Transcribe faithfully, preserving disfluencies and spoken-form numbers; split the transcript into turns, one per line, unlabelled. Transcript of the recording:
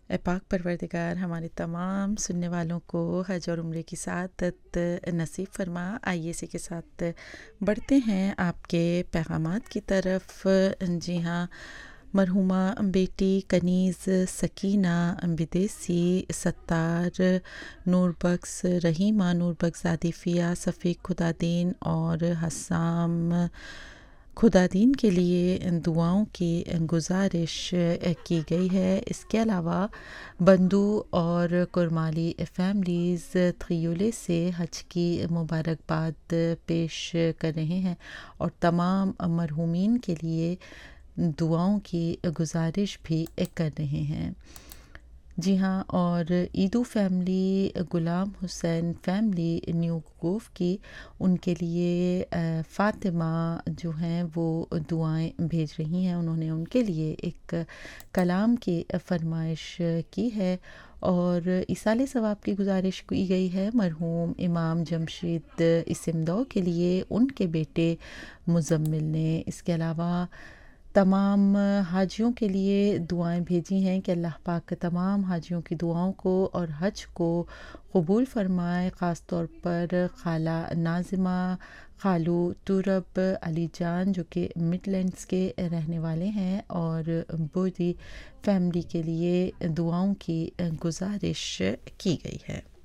اے پاک پروردگار ہمارے تمام سننے والوں کو حج اور عمرے کی سعادت نصیب فرما۔ آئیے اسی کے ساتھ بڑھتے ہیں آپ کے پیغامات کی طرف۔ جی ہاں، مرحومہ بیٹی کنیز سکینہ بدیسی، ستار نور بخش، رحیمہ نور بخش زادیفیہ، صفیق خدا دین اور حسام خدا دین کے لیے دعاؤں کی گزارش کی گئی ہے۔ اس کے علاوہ بندو اور کرمالی فیملیز تھیولے سے حج کی مبارکباد پیش کر رہے ہیں اور تمام مرحومین کے لیے دعاؤں کی گزارش بھی کر رہے ہیں۔ جی ہاں، اور ایدو فیملی، غلام حسین فیملی نیو کوف کی، ان کے لیے فاطمہ جو ہیں وہ دعائیں بھیج رہی ہیں۔ انہوں نے ان کے لیے ایک کلام کی فرمائش کی ہے اور ایصال ثواب کی گزارش کی گئی ہے مرحوم امام جمشید اسمدو کے لیے ان کے بیٹے مزمل نے۔ اس کے علاوہ تمام حاجیوں کے لیے دعائیں بھیجی ہیں کہ اللہ پاک تمام حاجیوں کی دعاؤں کو اور حج کو قبول فرمائے، خاص طور پر خالہ ناظمہ، خالو تورب علی جان جو کہ مڈ لینڈز کے رہنے والے ہیں، اور بودی فیملی کے لیے دعاؤں کی گزارش کی گئی ہے۔